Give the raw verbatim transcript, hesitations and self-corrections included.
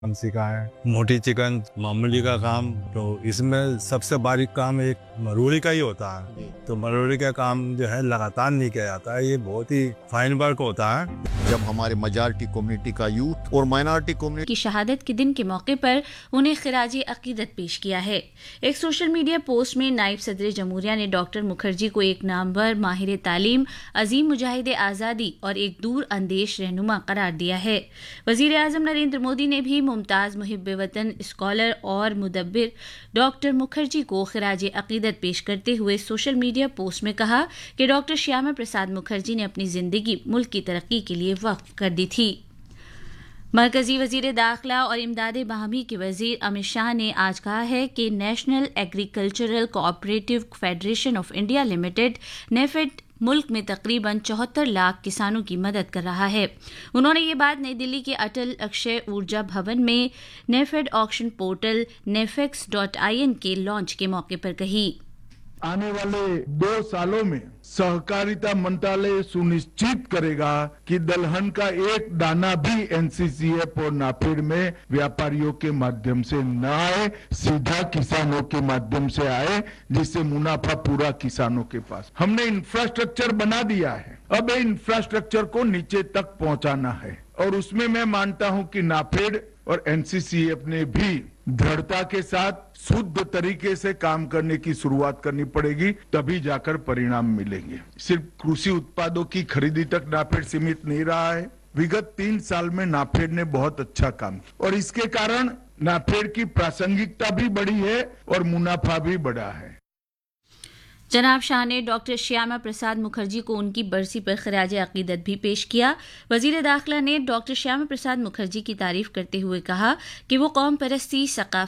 हम सिखाएं मोटी चिकन मामूली का काम, तो इसमें सबसे बारीक काम एक मरोड़ी का ही होता है। तो मरोड़ी का काम जो है लगातार नहीं किया जाता है, ये बहुत ही फाइन वर्क होता है। जब हमारे मेजॉरिटी कम्युनिटी का यूथ और माइनॉरिटी कम्युनिटी की शहादत के दिन के मौके पर उन्हें खिराजी अकीदत पेश किया है। एक सोशल मीडिया पोस्ट में नायब सदर जमहूरिया ने डॉक्टर मुखर्जी को एक नामवर, माहिर तालीम, अजीम मुजाहिद आज़ादी और एक दूर अंदेश रहनुमा करार दिया है। वजीर आजम नरेंद्र मोदी ने भी मुमताज मुहिब वतन, स्कॉलर और मुदब्बिर डॉक्टर मुखर्जी को खिराज अकीदत पेश करते हुए सोशल मीडिया पोस्ट में कहा कि डॉक्टर श्यामा प्रसाद मुखर्जी ने अपनी जिंदगी मुल्क की तरक्की के लिए वक्फ कर दी थी। मरकजी वजीर दाखिला और इमदाद बाहमी के वजीर अमित शाह ने आज कहा है कि national agricultural cooperative federation of India limited NAFED मुल्क में तकरीबन चौहत्तर लाख किसानों की मदद कर रहा है। उन्होंने ये बात नई दिल्ली के अटल अक्षय ऊर्जा भवन में NAFED auction portal Neffex dot I N के लॉन्च के मौके पर कही। आने वाले दो सालों में सहकारिता मंत्रालय सुनिश्चित करेगा कि दलहन का एक दाना भी एनसीसीएफ और नाफेड में व्यापारियों के माध्यम से न आए, सीधा किसानों के माध्यम से आए, जिससे मुनाफा पूरा किसानों के पास। हमने इंफ्रास्ट्रक्चर बना दिया है, अब ये इंफ्रास्ट्रक्चर को नीचे तक पहुंचाना है, और उसमें मैं मानता हूं कि नाफेड और एनसीसीएफ ने भी दृढ़ता के साथ शुद्ध तरीके से काम करने की शुरुआत करनी पड़ेगी, तभी जाकर परिणाम मिलेंगे। सिर्फ कृषि उत्पादों की खरीदी तक नाफेड सीमित नहीं रहा है। विगत तीन साल में नाफेड ने बहुत अच्छा काम किया और इसके कारण नाफेड की प्रासंगिकता भी बढ़ी है और मुनाफा भी बढ़ा है। जनाब शाह ने डॉक्टर श्यामा प्रसाद मुखर्जी को उनकी बरसी पर खिराज अकीदत भी पेश किया। वजीर दाखिला ने डॉक्टर श्यामा प्रसाद मुखर्जी की तारीफ करते हुए कहा कि वो कौम परस्ती,